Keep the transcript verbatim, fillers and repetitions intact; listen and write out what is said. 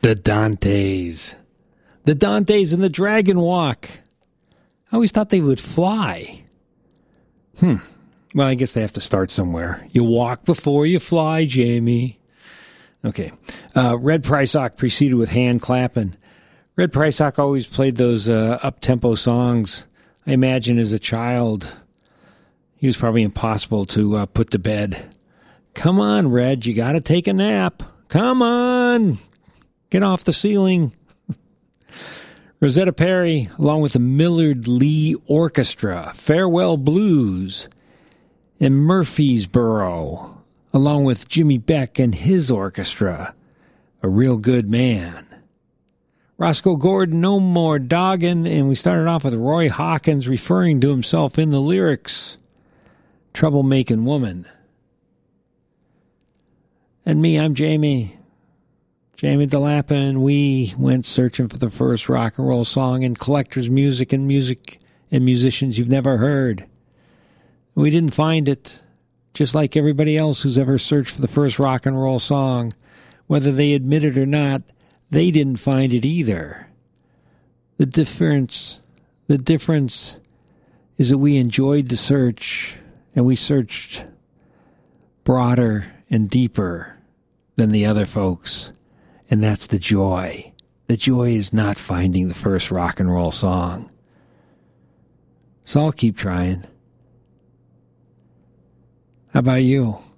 The Dantes. The Dantes and the Dragon Walk. I always thought they would fly. Hmm. Well, I guess they have to start somewhere. You walk before you fly, Jamie. Okay. Uh, Red Prysock preceded with Hand Clappin'. Red Prysock always played those uh, up-tempo songs. I imagine as a child, he was probably impossible to uh, put to bed. Come on, Red, you got to take a nap. Come on. Get off the ceiling. Rosetta Perry, along with the Millard Lee Orchestra, Farewell Blues, and Murfreesboro, along with Jimmy Beck and his orchestra, A Real Good Man. Roscoe Gordon, No More Doggin', and we started off with Roy Hawkins referring to himself in the lyrics, Troublemaking Woman. And me, I'm Jamie. Jamie DeLapin. We went searching for the first rock and roll song in collector's music and music and musicians you've never heard. We didn't find it, just like everybody else who's ever searched for the first rock and roll song. Whether they admit it or not, they didn't find it either. The difference, the difference is that we enjoyed the search, and we searched broader and deeper than the other folks. And that's the joy. The joy is not finding the first rock and roll song. So I'll keep trying. How about you?